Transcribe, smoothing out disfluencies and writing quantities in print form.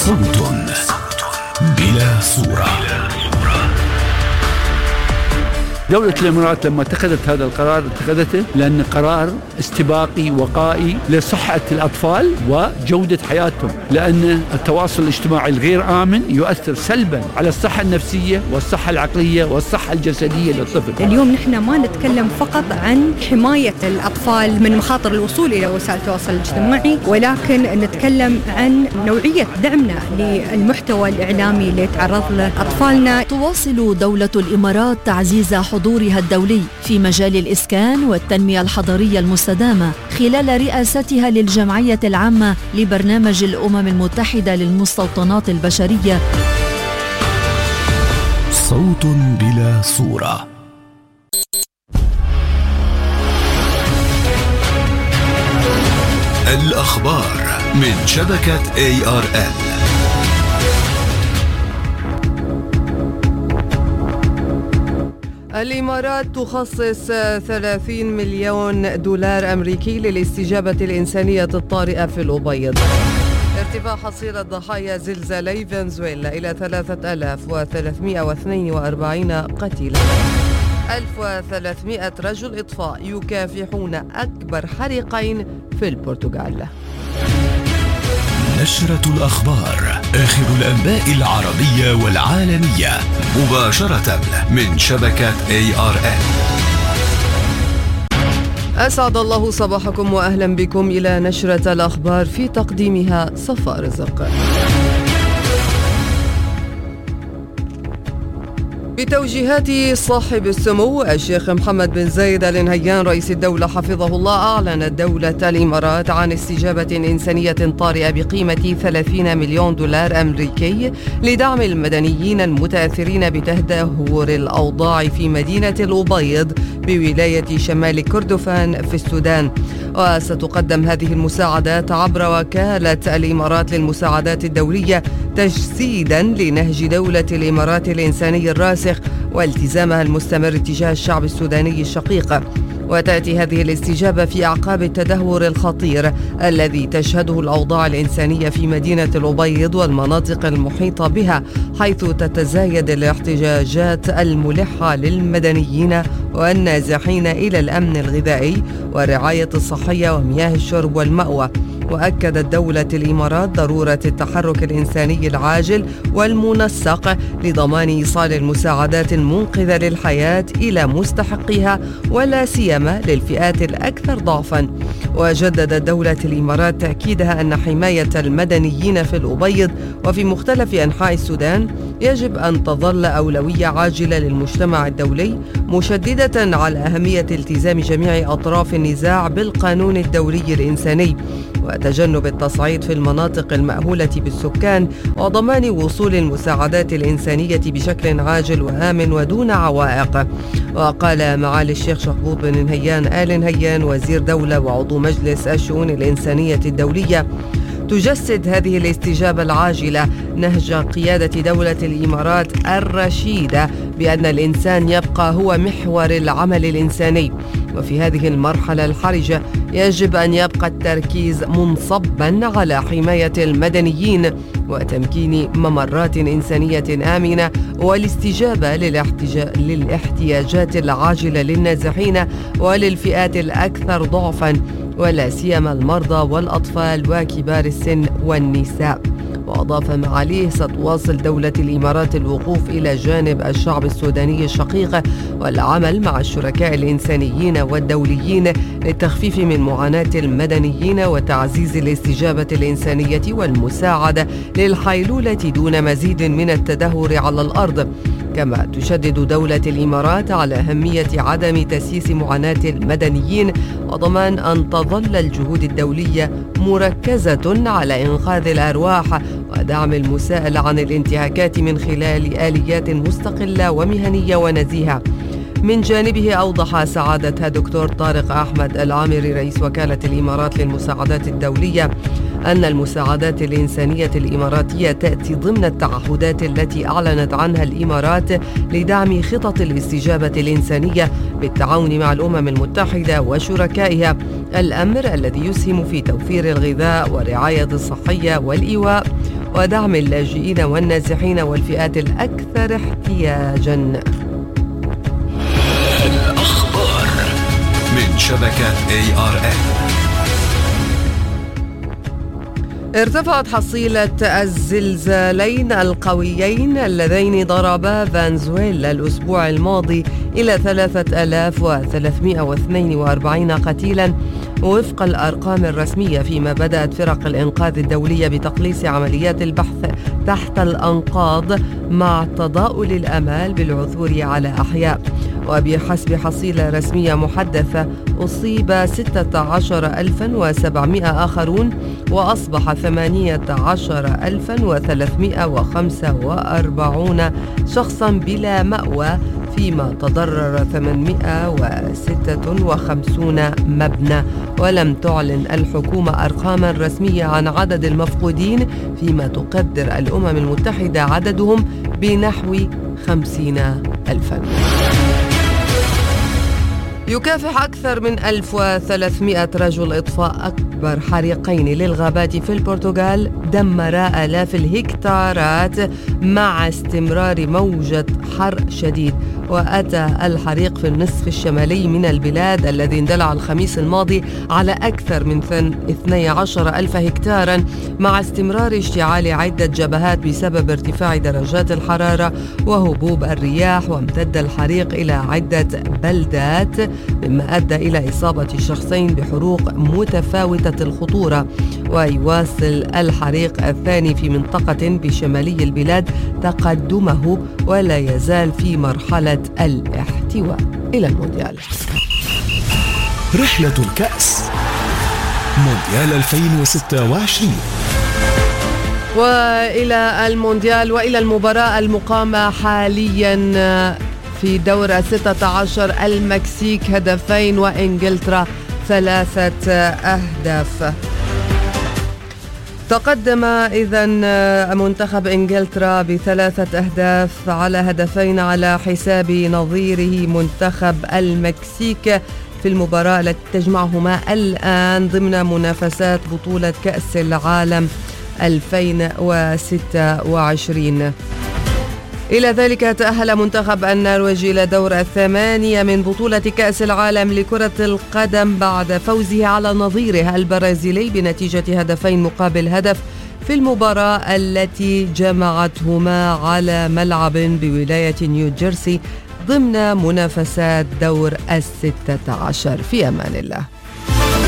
صوت بلا صورة. دولة الإمارات لما اتخذت هذا القرار اتخذته لأن قرار استباقي وقائي لصحة الأطفال وجودة حياتهم، لأن التواصل الاجتماعي الغير آمن يؤثر سلبا على الصحة النفسية والصحة العقلية والصحة الجسدية للطفل. اليوم نحن ما نتكلم فقط عن حماية الأطفال من مخاطر الوصول إلى وسائل التواصل الاجتماعي، ولكن نتكلم عن نوعية دعمنا للمحتوى الإعلامي اللي يتعرض له أطفالنا. تواصل دولة الإمارات تعزيز حضورها الدولي في مجال الإسكان والتنمية الحضرية المستدامة خلال رئاستها للجمعية العامة لبرنامج الأمم المتحدة للمستوطنات البشرية. صوت بلا صورة. الأخبار من شبكة ARN. الإمارات تخصص 30 مليون دولار أمريكي للاستجابة الإنسانية الطارئة في الأبيض. ارتفاع حصيلة ضحايا زلزالي فنزويلا إلى 3342 قتيلا. 1300 رجل إطفاء يكافحون أكبر حريقين في البرتغال. نشرة الأخبار، آخر الأنباء العربية والعالمية مباشرة من شبكة ARN. أسعد الله صباحكم وأهلا بكم إلى نشرة الأخبار في تقديمها صفاء رزق. بتوجيهات صاحب السمو الشيخ محمد بن زايد آل نهيان رئيس الدولة حفظه الله، أعلنت دولة الإمارات عن استجابة إنسانية طارئة بقيمة 30 مليون دولار أمريكي لدعم المدنيين المتأثرين بتدهور الأوضاع في مدينة الأبيض بولاية شمال كردفان في السودان. وستقدم هذه المساعدات عبر وكالة الإمارات للمساعدات الدولية تجسيدا لنهج دولة الإمارات الإنساني الراسخ والتزامها المستمر تجاه الشعب السوداني الشقيق. وتأتي هذه الاستجابة في أعقاب التدهور الخطير الذي تشهده الأوضاع الإنسانية في مدينة الأبيض والمناطق المحيطة بها، حيث تتزايد الاحتجاجات الملحة للمدنيين والنازحين إلى الأمن الغذائي والرعاية الصحية ومياه الشرب والمأوى. وأكدت دولة الإمارات ضرورة التحرك الإنساني العاجل والمنسق لضمان إيصال المساعدات المنقذة للحياة إلى مستحقيها ولا سيما للفئات الأكثر ضعفا. وجددت دولة الإمارات تأكيدها أن حماية المدنيين في الأبيض وفي مختلف أنحاء السودان يجب أن تظل أولوية عاجلة للمجتمع الدولي، مشددة على أهمية التزام جميع أطراف النزاع بالقانون الدولي الإنساني وتجنب التصعيد في المناطق المأهولة بالسكان وضمان وصول المساعدات الإنسانية بشكل عاجل وآمن ودون عوائق. وقال معالي الشيخ شخبوط بن نهيان آل نهيان وزير دولة وعضو مجلس الشؤون الإنسانية الدولية: تجسد هذه الاستجابة العاجلة نهج قيادة دولة الإمارات الرشيدة بأن الإنسان يبقى هو محور العمل الإنساني، وفي هذه المرحلة الحرجة يجب أن يبقى التركيز منصبا على حماية المدنيين وتمكين ممرات إنسانية آمنة والاستجابة للاحتياجات العاجلة للنازحين وللفئات الأكثر ضعفا ولا سيما المرضى والأطفال وكبار السن والنساء. وأضاف معاليه: ستواصل دولة الإمارات الوقوف إلى جانب الشعب السوداني الشقيق والعمل مع الشركاء الإنسانيين والدوليين للتخفيف من معاناة المدنيين وتعزيز الاستجابة الإنسانية والمساعدة للحيلولة دون مزيد من التدهور على الأرض. كما تشدد دولة الإمارات على أهمية عدم تسييس معاناة المدنيين وضمان أن تظل الجهود الدولية مركزة على إنقاذ الأرواح ودعم المساءلة عن الانتهاكات من خلال آليات مستقلة ومهنية ونزيهة. من جانبه أوضح سعادة دكتور طارق أحمد العامري رئيس وكالة الإمارات للمساعدات الدولية أن المساعدات الإنسانية الإماراتية تأتي ضمن التعهدات التي أعلنت عنها الإمارات لدعم خطط الاستجابة الإنسانية بالتعاون مع الأمم المتحدة وشركائها، الأمر الذي يسهم في توفير الغذاء والرعاية الصحية والإيواء ودعم اللاجئين والنازحين والفئات الأكثر احتياجاً. الأخبار من شبكة ARN. ارتفعت حصيلة الزلزالين القويين اللذين ضربا فنزويلا الأسبوع الماضي إلى 3342 قتيلا وفق الأرقام الرسمية، فيما بدأت فرق الإنقاذ الدولية بتقليص عمليات البحث تحت الأنقاض مع تضاؤل الآمال بالعثور على أحياء. وبحسب حصيلة رسمية محدثة أصيب 16700 آخرون وأصبح 18345 شخصا بلا مأوى، فيما تضرر 856 مبنى. ولم تعلن الحكومة أرقاما رسمية عن عدد المفقودين، فيما تقدر الأمم المتحدة عددهم بنحو 50,000. يكافح أكثر من 1300 رجل إطفاء أكبر حريقين للغابات في البرتغال دمر آلاف الهكتارات مع استمرار موجة حر شديد. وأتى الحريق في النصف الشمالي من البلاد الذي اندلع الخميس الماضي على أكثر من 12,000 هكتارا، مع استمرار اشتعال عدة جبهات بسبب ارتفاع درجات الحرارة وهبوب الرياح. وامتد الحريق إلى عدة بلدات مما أدى إلى إصابة شخصين بحروق متفاوتة الخطورة. ويواصل الحريق الثاني في منطقة بشمالي البلاد تقدمه ولا يزال في مرحلة الاحتواء. إلى المونديال. رحلة الكأس مونديال 2026. وإلى المونديال وإلى المباراة المقامة حاليا في دور 16، المكسيك هدفين وإنجلترا 3 أهداف. تقدم إذن منتخب إنجلترا ب3 أهداف على هدفين على حساب نظيره منتخب المكسيك في المباراة التي تجمعهما الآن ضمن منافسات بطولة كأس العالم 2026. إلى ذلك تأهل منتخب النرويج إلى دور 8 من بطولة كأس العالم لكرة القدم بعد فوزه على نظيره البرازيلي بنتيجة 2-1 في المباراة التي جمعتهما على ملعب بولاية نيوجيرسي ضمن منافسات دور 16. في أمان الله.